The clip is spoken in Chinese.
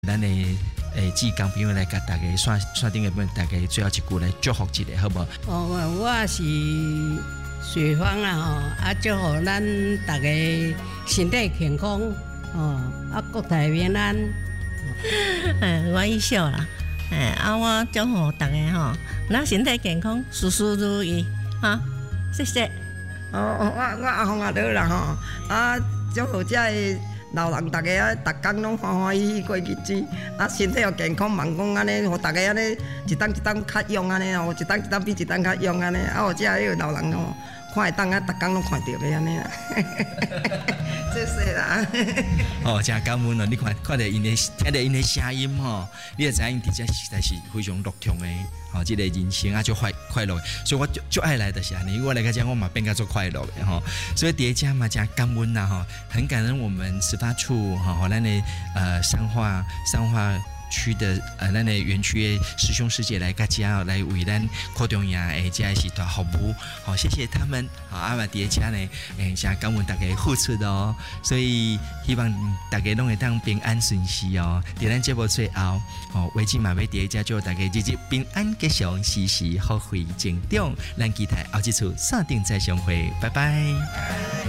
咱的志工朋友来甲大家线顶的朋友，大家最后一句来祝福一下，好不好？ 我是水芳啦吼，祝福咱大家身体健康国泰民安。 我伊笑啦，我祝福大家吼，咱身体健康，事事如意哈，谢谢。 我阿红阿德啦吼，祝福遮个老人大家逐工拢欢欢喜喜过日子，身体又健康，忙讲安尼，互大家安尼一档一档较勇安尼哦，一档一档比一档较勇安尼，互遮个老人哦，看会当逐工拢看到的安尼啊。谢谢啦。 真感恩哦！你看到因的，听到因的声音吼，你就知影因伫遮实在是非常乐痛的。这个人生就快乐的，所以我就爱来的是安尼，我来个讲我嘛变个做快乐的吼。所以伫遮嘛真感恩啦吼，很感恩我们始发处吼，咱的彰化区的咱的园区的师兄师姐来甲遮来为咱扩中亚的遮是大服务，好谢谢他们，好嘛伫遮呢，真感恩大家付出的哦，所以希望大家拢会当平安顺遂哦。伫咱节目最后，维基嘛要伫遮祝大家日日平安吉祥，时时福慧成长。咱期待后一次线顶再相会，拜拜。